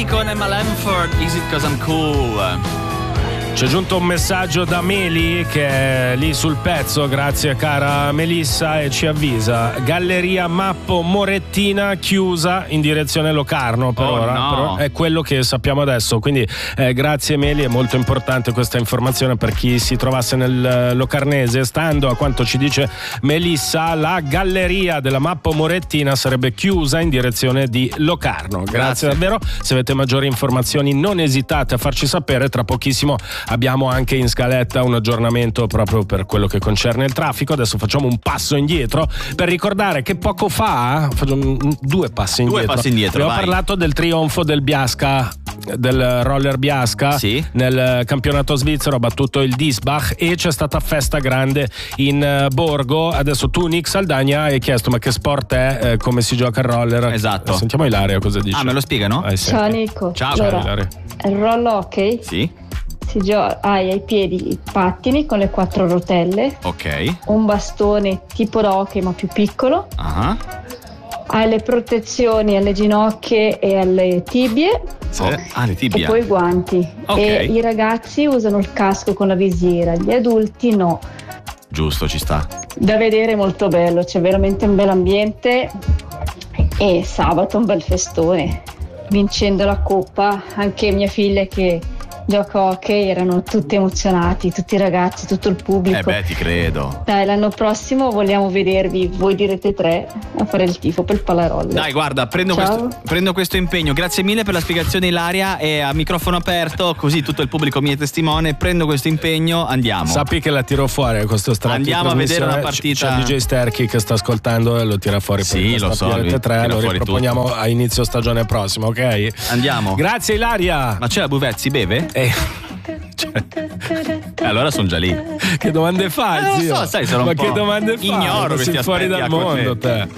con Emma Lamford, Is It 'Cause I'm Cool. C'è giunto un messaggio da Meli che è lì sul pezzo, grazie cara Melissa, e ci avvisa: Galleria Mappo Morettina chiusa in direzione Locarno per ora. No. Però è quello che sappiamo adesso, quindi grazie Meli, è molto importante questa informazione per chi si trovasse nel Locarnese. Stando a quanto ci dice Melissa, la Galleria della Mappo Morettina sarebbe chiusa in direzione di Locarno. Grazie davvero. Se avete maggiori informazioni non esitate a farci sapere. Tra pochissimo abbiamo anche in scaletta un aggiornamento proprio per quello che concerne il traffico. Adesso facciamo un passo indietro per ricordare che poco fa facciamo due passi indietro. Abbiamo parlato del trionfo del Biasca, del roller Biasca, sì, nel campionato svizzero, ha battuto il Diesbach e c'è stata festa grande in Borgo. Adesso tu, Nick Saldagna, hai chiesto ma che sport è, come si gioca il roller. Esatto. Sentiamo Ilaria cosa dice. Ah, me lo spiegano? Sì. Ciao Nico. Ciao. Allora, Ilaria. il roll hockey Sì. hai ai piedi i pattini con le 4 rotelle, Ok. un bastone tipo da hockey ma più piccolo, hai le protezioni alle ginocchia e alle tibie, le tibie. e poi i guanti. Ok. E i ragazzi usano il casco con la visiera, gli adulti no. Giusto, ci sta. Da vedere molto bello, c'è veramente un bel ambiente e sabato un bel festone, vincendo la coppa. Anche mia figlia che gioca hockey erano tutti emozionati, tutti i ragazzi, tutto il pubblico. Ti credo. Dai, l'anno prossimo vogliamo vedervi, voi direte 3, a fare il tifo per il Palarolle. Dai, guarda, prendo questo impegno. Grazie mille per la spiegazione, Ilaria, e a microfono aperto, così tutto il pubblico mi è testimone. Prendo questo impegno, andiamo. Sappi che la tiro fuori a questo strato. Andiamo a vedere una partita. C'è DJ Sterchi che sta ascoltando e lo tira fuori. Sì, lo so. Rete 3, lo riproponiamo a inizio stagione prossima, ok? Andiamo. Grazie Ilaria. Ma c'è la Buvette, si beve? Allora sono già lì. Che domande fai, zio? Non so, sai, sono un po'. Che domande fai? Ignoro questi sei fuori aspetti dal mondo, acquafetti. te.